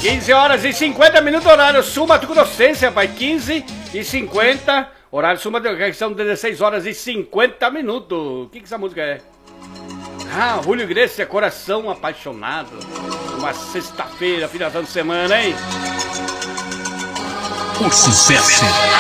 15 horas e 50 minutos, horário sul-mato-grossense, rapaz. 15 e 50, horário sul-mato-grossense, são 16 horas e 50 minutos. O que essa música é? Ah, Julio Iglesias, Coração Apaixonado. Uma sexta-feira, final de semana, hein? O sucesso